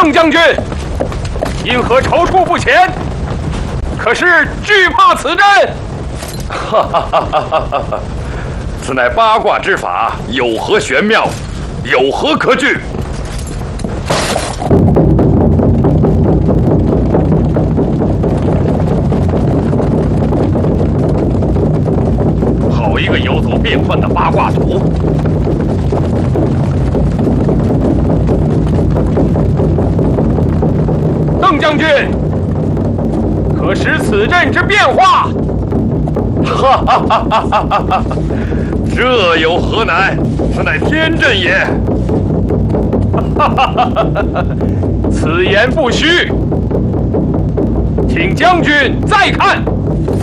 邓将军，因何踌躇不前？可是惧怕此阵？ 哈哈哈哈哈哈！此乃八卦之法，有何玄妙？有何可惧？好一个游走变幻的八卦图！ 邓将军，可识此阵之变化？ 哈哈哈哈哈哈！这有何难？此乃天阵也！ 哈哈哈哈哈！此言不虚，请将军再看。